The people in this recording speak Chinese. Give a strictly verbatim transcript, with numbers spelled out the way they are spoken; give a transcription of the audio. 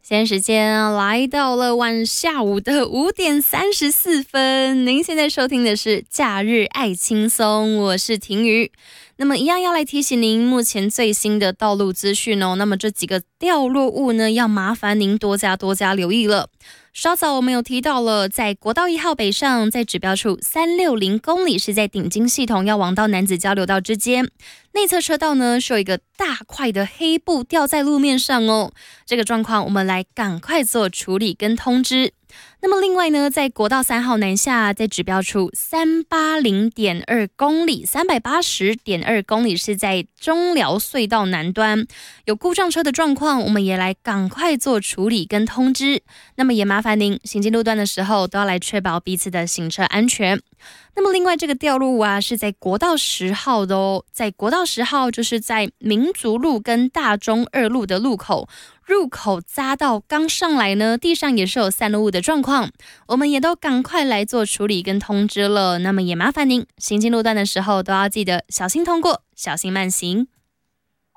现在时间来到了晚下午的五点三十四分，您现在收听的是假日爱轻松，我是婷瑜。那么一样要来提醒您目前最新的道路资讯哦。那么这几个掉落物呢，要麻烦您多加多加留意了。稍早我们有提到了，在国道一号北上，在指标处三百六十公里，是在顶金系统要往到楠梓交流道之间，内侧车道呢是有一个大块的黑布掉在路面上哦。这个状况我们来赶快做处理跟通知。那么另外呢，在国道三号南下，在指标处三百八十点二公里，三百八十点二公里是在中寮隧道南端有故障车的状况，我们也来赶快做处理跟通知。那么也麻烦您行进路段的时候都要来确保彼此的行车安全。那么另外这个掉落物啊，是在国道十号的哦，在国道十号就是在民族路跟大中二路的路口。入口匝道刚上来呢，地上也是有散落物的状况，我们也都赶快来做处理跟通知了。那么也麻烦您行进路段的时候都要记得小心通过，小心慢行。